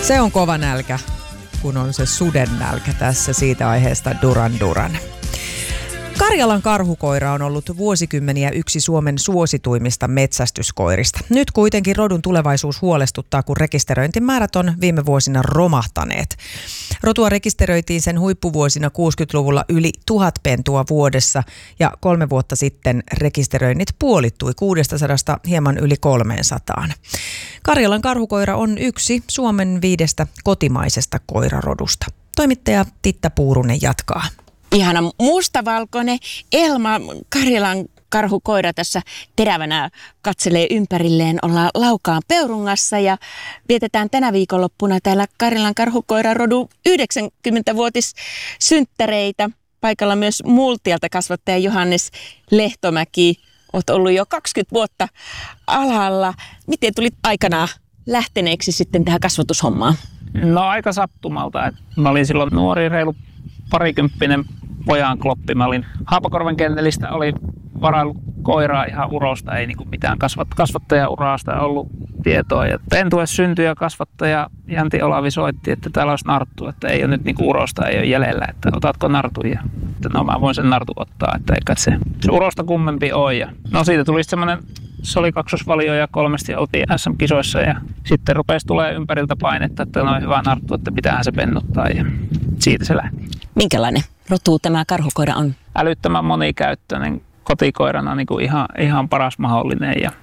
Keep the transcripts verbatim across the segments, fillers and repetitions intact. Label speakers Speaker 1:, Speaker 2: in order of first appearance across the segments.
Speaker 1: Se on kova nälkä, kun on se suden nälkä tässä siitä aiheesta Duran Duran. Karjalan karhukoira on ollut vuosikymmeniä yksi Suomen suosituimmista metsästyskoirista. Nyt kuitenkin rodun tulevaisuus huolestuttaa, kun rekisteröintimäärät on viime vuosina romahtaneet. Rotua rekisteröitiin sen huippuvuosina kuusikymmentäluvulla yli tuhat pentua vuodessa ja kolme vuotta sitten rekisteröinnit puolittui kuudestasadasta hieman yli kolmeensataan. Karjalan karhukoira on yksi Suomen viidestä kotimaisesta koirarodusta. Toimittaja Titta Puurunen jatkaa.
Speaker 2: Ihana mustavalkoinen Elma, Karjalan karhukoira tässä terävänä katselee ympärilleen. Ollaan Laukaan Peurungassa ja vietetään tänä viikonloppuna täällä Karjalan karhukoirarodun yhdeksänkymmentävuotissynttäreitä. Paikalla myös Multialta kasvattaja Johannes Lehtomäki. Olet ollut jo kaksikymmentä vuotta alalla. Miten tulit aikanaan lähteneeksi sitten tähän kasvatushommaan?
Speaker 3: No aika sattumalta. Mä olin silloin nuori, reilu parikymppinen pojan kloppi. Mä olin Haapakorven kennelistä, oli varaillut koiraa ihan urosta, ei niinku mitään kasvat, kasvattajaurasta ollut tietoa. Ja pentuessa syntyi ja kasvattaja Janti Olavi soitti, että täällä olisi narttu, että ei ole nyt niinku urosta, ei ole jäljellä, että otatko nartun. Ja että no mä voin sen nartu ottaa, että eikä se, se urosta kummempi ole. Ja no siitä tuli semmoinen, se oli kaksosvalio ja kolmesti oltiin S M-kisoissa ja sitten rupesi tulee ympäriltä painetta, että no hyvä narttu, että pitäähän se pennuttaa ja siitä se lähti.
Speaker 2: Minkälainen rotu tämä karhukoira on?
Speaker 3: Älyttömän monikäyttöinen, kotikoirana niin kuin ihan, ihan paras mahdollinen ja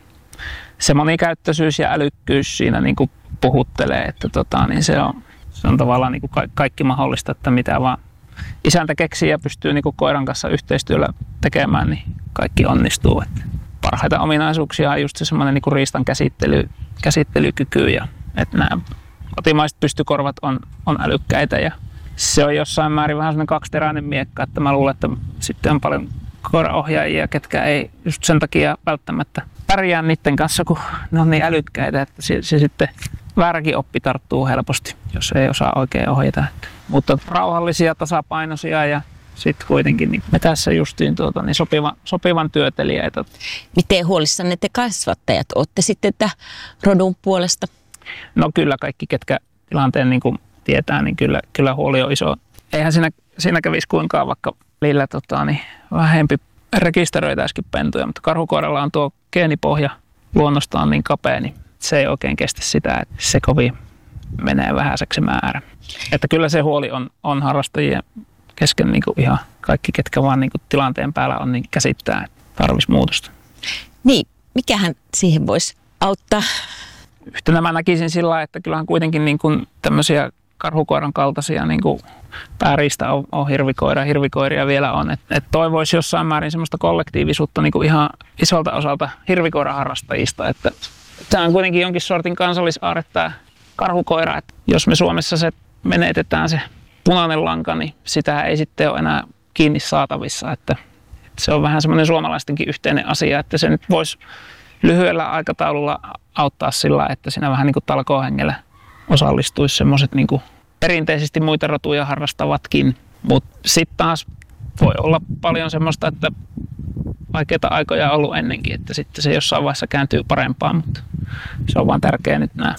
Speaker 3: se monikäyttöisyys ja älykkyys siinä niin kuin puhuttelee, että tota, niin se, on, se on tavallaan niin kuin ka- kaikki mahdollista, että mitä vaan isäntä keksii ja pystyy niin kuin koiran kanssa yhteistyöllä tekemään, niin kaikki onnistuu. Että parhaita ominaisuuksia on just se semmoinen niin kuin riistan käsittely, käsittelykyky ja että nämä kotimaiset pystykorvat on, on älykkäitä ja se on jossain määrin vähän semmoinen kaksiteräinen miekka, että mä luulen, että sitten on paljon koiraohjaajia, ketkä ei just sen takia välttämättä pärjää niiden kanssa, kun ne on niin älykkäitä, että se, se sitten vääräkin oppi tarttuu helposti, jos ei osaa oikein ohjata. Mutta rauhallisia, tasapainoisia ja sitten kuitenkin niin me tässä justiin tuota, niin sopivan, sopivan työtelijäitä.
Speaker 2: Miten huolissanne te kasvattajat olette sitten tämän rodun puolesta?
Speaker 3: No kyllä kaikki, ketkä tilanteen niin kuin tietää, niin kyllä, kyllä huoli on iso. Eihän siinä, siinä kävisi kuinkaan vaikka lillä tota, niin vähempi rekisteröitäisikin pentuja, mutta karhukoiralla on tuo geenipohja luonnostaan niin kapea, niin se ei oikein kestä sitä, että se kovin menee vähäiseksi määrä. Että kyllä se huoli on, on harrastajien kesken niin kuin ihan kaikki, ketkä vaan niin kuin tilanteen päällä on, niin käsittää, että tarvitsisi muutosta.
Speaker 2: Niin, mikähän siihen voisi auttaa?
Speaker 3: Yhtenä mä näkisin sillä lailla, että kyllähän kuitenkin niin kuin tämmöisiä karhukoiran kaltaisia niin kuin pääriistä on, on hirvikoira, hirvikoiria vielä on. Että et toivoisi jossain määrin semmoista kollektiivisuutta niin kuin ihan isolta osalta hirvikoiraharrastajista. Että tämä on kuitenkin jonkin sortin kansallisaarre tämä karhukoira. Että jos me Suomessa se menetetään se punainen lanka, niin sitä ei sitten ole enää kiinni saatavissa. Että, että se on vähän semmoinen suomalaistenkin yhteinen asia, että se nyt voisi lyhyellä aikataululla auttaa sillä, että siinä vähän niin kuin talkoohengellä osallistuisi semmoiset niin kuin perinteisesti muita rotuja harrastavatkin. Mutta sitten taas voi olla paljon semmoista, että vaikeita aikoja on ollut ennenkin, että sitten se jossain vaiheessa kääntyy parempaan, mutta se on vaan tärkeää nyt nämä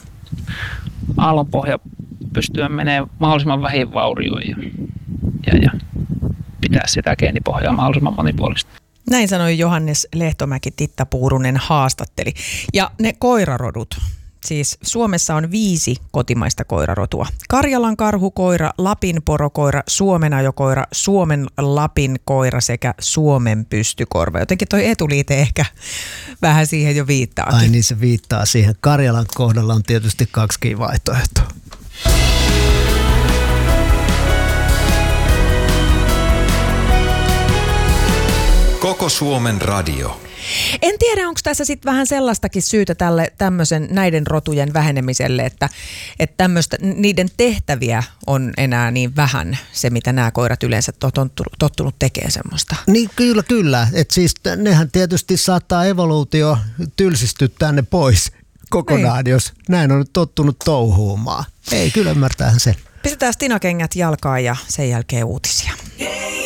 Speaker 3: aallonpohja pystyä menemään mahdollisimman vähin vaurioin ja, ja, ja pitää sitä geenipohjaa mahdollisimman monipuolista.
Speaker 1: Näin sanoi Johannes Lehtomäki, Titta Puurunen haastatteli. Ja ne koirarodut. Siis Suomessa on viisi kotimaista koirarotua. Karjalan karhukoira, Lapin porokoira, Suomen ajokoira, Suomen Lapin koira sekä Suomen pystykorva. Jotenkin toi etuliite ehkä vähän siihen jo viittaakin.
Speaker 4: Ai niin, se viittaa siihen. Karjalan kohdalla on tietysti kaksikin vaihtoehtoa.
Speaker 5: Koko Suomen radio.
Speaker 1: En tiedä, onko tässä sitten vähän sellaistakin syytä tälle tämmöisen näiden rotujen vähenemiselle, että, että tämmöistä, niiden tehtäviä on enää niin vähän se, mitä nämä koirat yleensä tottunut, tottunut tekemään semmoista.
Speaker 4: Niin kyllä, kyllä. Että siis nehän tietysti saattaa evoluutio tylsistyttää ne pois kokonaan, ei. Jos näin on tottunut touhuumaan. Ei, kyllä ymmärtäähän sen.
Speaker 1: Pistetään Stina kengät jalkaan ja sen jälkeen uutisia.